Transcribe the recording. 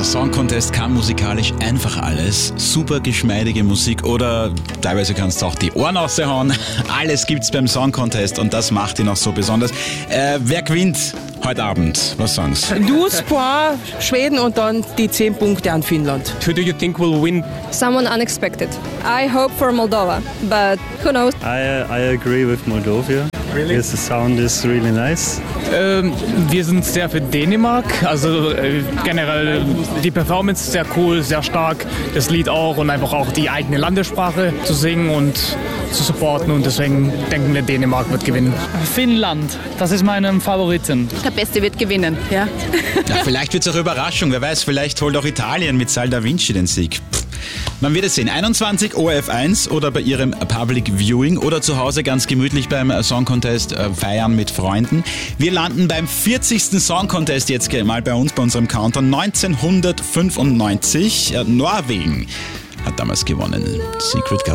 Der Song Contest kann musikalisch einfach alles. Super geschmeidige Musik oder teilweise kannst du auch die Ohren raushauen. Alles gibt's beim Song Contest und das macht ihn auch so besonders. Wer gewinnt heute Abend? Was sagen Sie? US Point Schweden und dann die 10 Punkte an Finnland. Who do you think will win? Someone unexpected. I hope for Moldova, but who knows? I agree with Moldova. Really? Yes, the sound is really nice. Wir sind sehr für Dänemark, also generell die Performance ist sehr cool, sehr stark, das Lied auch und einfach auch die eigene Landessprache zu singen und zu supporten und deswegen denken wir, Dänemark wird gewinnen. Finnland, das ist mein Favoriten. Der Beste wird gewinnen, ja. Ja, vielleicht wird's auch Überraschung, wer weiß, vielleicht holt auch Italien mit Sal da Vinci den Sieg. Man wird es sehen, 21 ORF1 oder bei Ihrem Public Viewing oder zu Hause ganz gemütlich beim Song Contest feiern mit Freunden. Wir landen beim 40. Song Contest jetzt mal bei uns, bei unserem Countdown. 1995, Norwegen hat damals gewonnen. Secret